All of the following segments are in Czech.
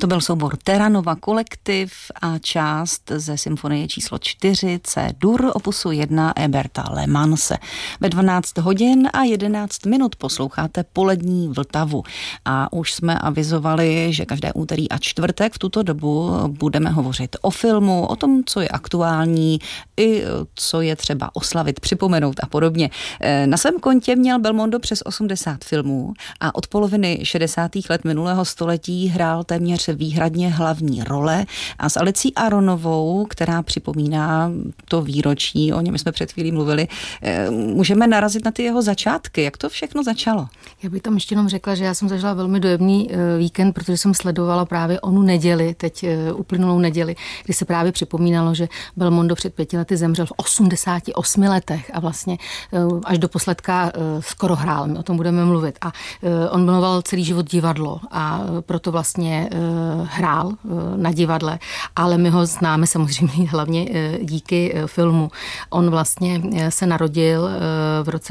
To byl soubor Terranova kolektiv a část ze symfonie číslo 4 C-dur opusu 1 Eberta Lemanse. Ve 12 hodin a 11 minut posloucháte Polední Vltavu. A už jsme avizovali, že každé úterý a čtvrtek v tuto dobu budeme hovořit o filmu, o tom, co je aktuální, i co je třeba oslavit, připomenout a podobně. Na svém kontě měl Belmondo přes 80 filmů a od poloviny 60. let minulého století hrál téměř výhradně hlavní role a s Alicí Aronovou, která připomíná to výročí, o něm jsme před chvílí mluvili, můžeme narazit na ty jeho začátky. Jak to všechno začalo? Já bych tam ještě jenom řekla, že já jsem zažila velmi dojemný víkend, protože jsem sledovala právě onu neděli, teď uplynulou neděli, kdy se právě připomínalo, že Belmondo před 5 lety zemřel v 88 letech a vlastně až do posledka skoro hrál, my o tom budeme mluvit. A on miloval celý život divadlo a proto vlastně hrál na divadle, ale my ho známe samozřejmě hlavně díky filmu. On vlastně se narodil v roce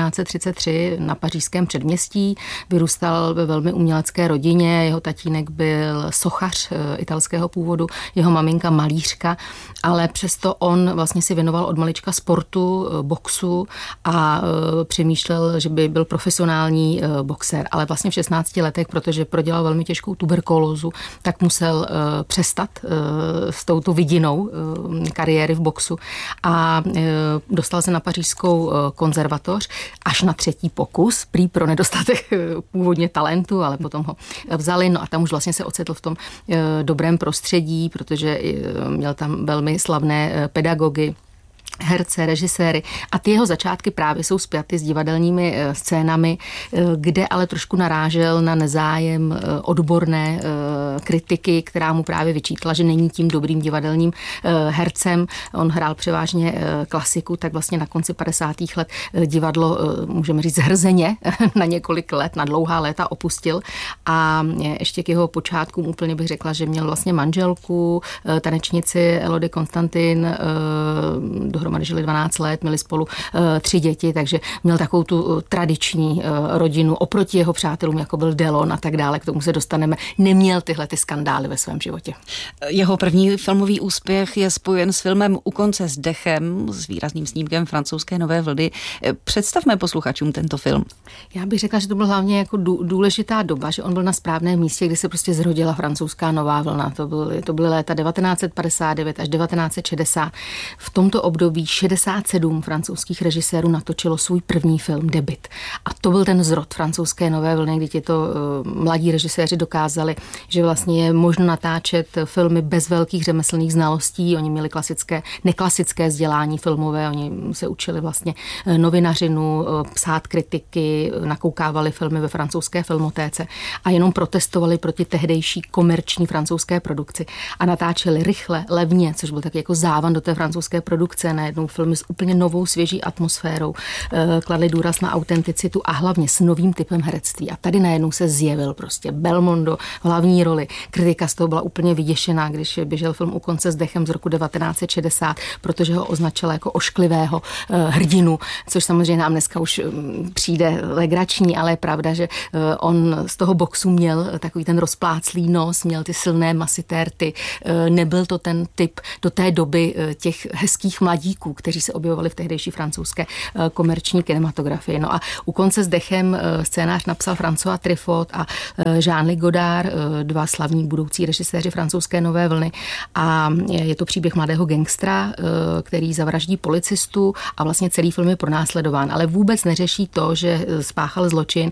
1933 na pařížském předměstí, vyrůstal ve velmi umělecké rodině, jeho tatínek byl sochař italského původu, jeho maminka malířka, ale přesto on vlastně si věnoval od malička sportu, boxu a přemýšlel, že by byl profesionální boxer, ale vlastně v 16 letech, protože prodělal velmi těžkou tuberkulózu, tak musel přestat s touto vidinou kariéry v boxu a dostal se na pařížskou konzervatoř až na 3. pokus, prý pro nedostatek původně talentu, ale potom ho vzali, no a tam už vlastně se ocitl v tom dobrém prostředí, protože měl tam velmi slavné pedagogy, herce, režiséry a ty jeho začátky právě jsou spjaty s divadelními scénami, kde ale trošku narážel na nezájem odborné kritiky, která mu právě vyčítala, že není tím dobrým divadelním hercem. On hrál převážně klasiku, tak vlastně na konci 50. let divadlo, můžeme říct, zhrzeně na několik let, na dlouhá léta opustil a ještě k jeho počátkům úplně bych řekla, že měl vlastně manželku, tanečnici Elodie Konstantin, dohromady žili 12 let, měli spolu 3 děti, takže měl takovou tu tradiční rodinu oproti jeho přátelům, jako byl Delon a tak dále, k tomu se dostaneme. Neměl tyhle ty skandály ve svém životě. Jeho první filmový úspěch je spojen s filmem U konce s dechem, s výrazným snímkem francouzské Nové vlny. Představme posluchačům tento film. Já bych řekla, že to byla hlavně jako důležitá doba, že on byl na správném místě, kdy se prostě zrodila francouzská Nová vlna. To byly léta 1959 až 1960. V tomto období 67 francouzských režisérů natočilo svůj první film, debut. A to byl ten zrod francouzské Nové vlny, kdy to mladí režiséři dokázali, že vlastně je možno natáčet filmy bez velkých řemeslných znalostí. Oni měli neklasické vzdělání filmové, oni se učili vlastně novinařinu, psát kritiky, nakoukávali filmy ve francouzské filmotéce a jenom protestovali proti tehdejší komerční francouzské produkci a natáčeli rychle, levně, což byl taky jako závan do té francouzské produkce, najednou filmy s úplně novou svěží atmosférou, kladli důraz na autenticitu a hlavně s novým typem herectví. A tady najednou se zjevil prostě Belmondo v hlavní roli. Kritika z toho byla úplně vyděšená, když běžel film U konce s dechem z roku 1960, protože ho označila jako ošklivého hrdinu, což samozřejmě nám dneska už přijde legrační, ale je pravda, že on z toho boxu měl takový ten rozpláclý nos, měl ty silné masitérty, nebyl to ten typ do té doby těch hezkých mladíků, kteří se objevovali v tehdejší francouzské komerční kinematografii. No a U konce s dechem scénář napsal François Truffaut a Jean-Luc Godard, 2 slavní budoucí režiséři francouzské Nové vlny a je to příběh mladého gangstra, který zavraždí policistu a vlastně celý film je pronásledován, ale vůbec neřeší to, že spáchal zločin,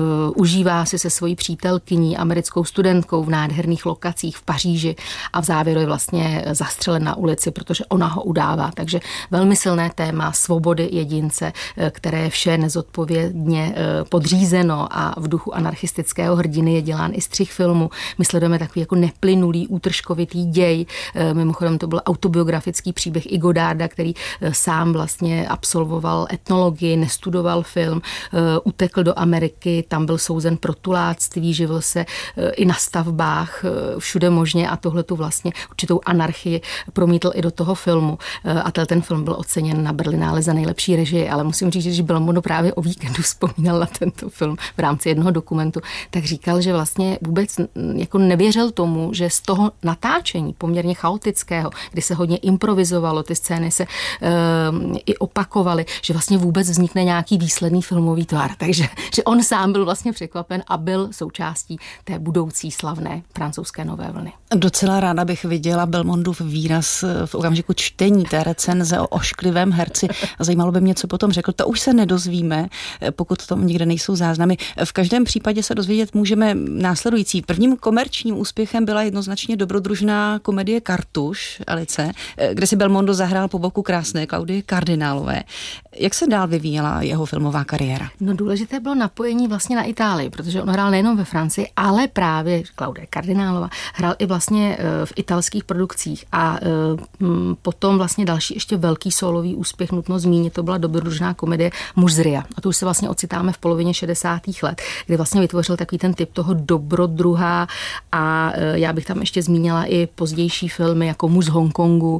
užívá si se svojí přítelkyní, americkou studentkou v nádherných lokacích v Paříži a v závěru je vlastně zastřelen na ulici, protože ona ho udává. Takže velmi silné téma svobody jedince, které je vše nezodpovědně podřízeno a v duchu anarchistického hrdiny je dělán i střih filmu. My sledujeme takový jako neplynulý, útržkovitý děj. Mimochodem to byl autobiografický příběh i Godarda, který sám vlastně absolvoval etnologii, nestudoval film, utekl do Ameriky, tam byl souzen pro tuláctví, živil se i na stavbách, všude možně a tohletu vlastně určitou anarchii promítl i do toho filmu. A ten film byl oceněn na Berlinále za nejlepší režii, ale musím říct, že Belmondo právě o víkendu vzpomínal na tento film v rámci jednoho dokumentu, tak říkal, že vlastně vůbec jako nevěřil tomu, že z toho natáčení poměrně chaotického, kdy se hodně improvizovalo, ty scény se i opakovaly, že vlastně vůbec vznikne nějaký výsledný filmový tvar. Takže že on sám byl vlastně překvapen a byl součástí té budoucí slavné francouzské nové vlny. Docela ráda bych viděla Belmondův výraz v okamžiku čtení té recenze o ošklivém herci a zajímalo by mě, co potom řekl. To už se nedozvíme, pokud tam nikde nejsou záznamy. V každém případě se dozvědět můžeme následující. Prvním komerčním úspěchem byla jednoznačně dobrodružná komedie Kartuš, Alice, kde si Belmondo zahrál po boku krásné Klaudie Kardinálové. Jak se dál vyvíjela jeho filmová kariéra? No důležité bylo napojení vlastně na Itálii, protože on hrál nejenom ve Francii, ale právě Klaudie Kardinálová hrál i vlastně v italských produkcích a potom vlastně další ještě velký sólový úspěch nutno zmínit, to byla dobrodružná komedie Muž z Ria. A to už se vlastně ocitáme v polovině 60. let, kdy vlastně vytvořil takový ten typ toho dobrodruha a já bych tam ještě zmínila i pozdější filmy jako Muž z Hongkongu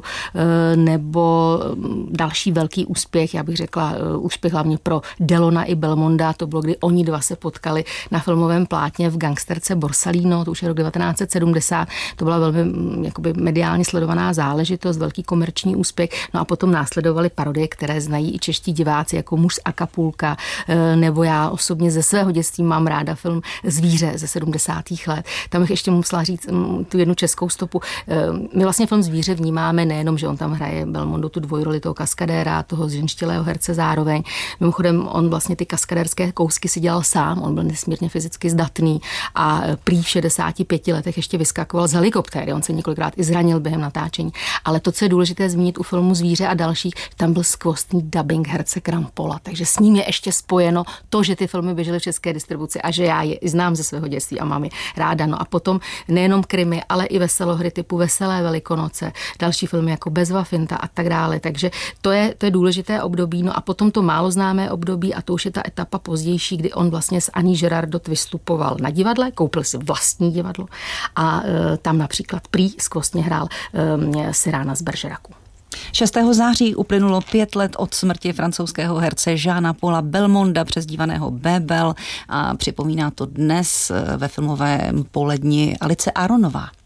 nebo další velký úspěch, já bych řekla úspěch hlavně pro Delona i Belmonda, to bylo, kdy oni dva se potkali na filmovém plátně v gangsterce Borsalino, to už je rok 1970, to byla velmi jakoby mediálně sledovaná záležitost, velký komerční úspěch, no a potom následovaly parodie, které znají i čeští diváci, jako Muž z Acapulca, nebo já osobně ze svého dětství mám ráda film Zvíře ze 70. let. Tam bych ještě musela říct tu jednu českou stopu. My vlastně film Zvíře vnímáme nejenom, že on tam hraje Belmondo tu dvojroli toho kaskadéra, toho zženštilého herce zároveň. Mimochodem on vlastně ty kaskadérské kousky si dělal sám, on byl nesmírně fyzicky zdatný a prý v 65 letech ještě vyskakoval z helikoptéry, on se několikrát i zranil během natáčení. Ale to, co je důležité zmínit u filmu Zvíře a dalších, tam byl skvostný dubbing herce Krampola, takže s ním je ještě spojeno to, že ty filmy běžely v české distribuci a že já je znám ze svého dětství a mám je ráda. No a potom nejenom krimi, ale i veselohry typu Veselé velikonoce, další filmy jako Bezva finta a tak dále. Takže to je důležité období. No a potom to málo známé období a to už je ta etapa pozdější, kdy on vlastně s Annie Girardot vystupoval na divadle, koupil si vlastní divadlo a tam například prý skvostně hrál Cyrana z Bergeracu. 6. září uplynulo 5 let od smrti francouzského herce Jeana Paula Belmonda, přezdívaného Bébel, a připomíná to dnes ve filmovém poledni Alice Aronová.